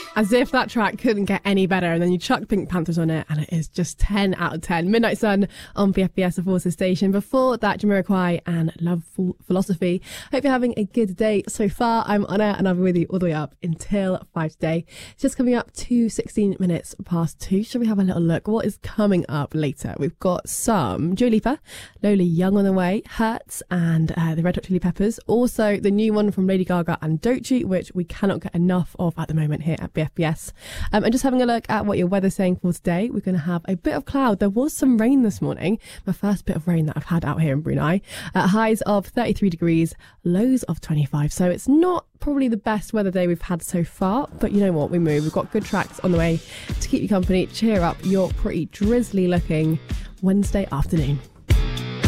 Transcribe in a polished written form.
As if that track couldn't get any better, and then you chuck Pink Panthers on it and it is just 10 out of 10. Midnight Sun on BFBS, the Forces station. Before that, Jamiroquai and Love Philosophy. Hope you're having a good day so far. I'm Anna and I'll be with you all the way up until 5 today. It's just coming up to 16 minutes past 2. Shall we have a little look? What is coming up later? We've got some Dua Lipa, Lola Young on the way, Hurts and the Red Hot Chili Peppers. Also the new one from Lady Gaga and Doechii, which we cannot get enough of at the moment here at BFBS. And just having a look at what your weather's saying for today, we're going to have a bit of cloud. There was some rain this morning, my first bit of rain that I've had out here in Brunei. Highs of 33 degrees, lows of 25. So it's not probably the best weather day we've had so far, but you know what, we move. We've got good tracks on the way to keep you company, cheer up your pretty drizzly looking Wednesday afternoon.